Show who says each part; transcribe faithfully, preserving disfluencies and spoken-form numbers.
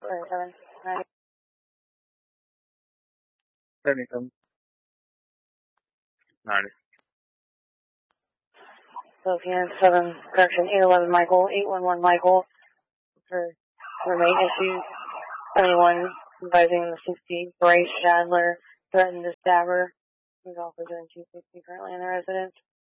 Speaker 1: seventy-seven. ninety.
Speaker 2: seventy-seven. ninety.
Speaker 1: Lothian seven, correction, eight eleven Michael, eight one one Michael, for roommate issues. seventy-one, advising the sixty, Bryce Shadler, threatened to stab her. He's also doing two sixty currently in the residence.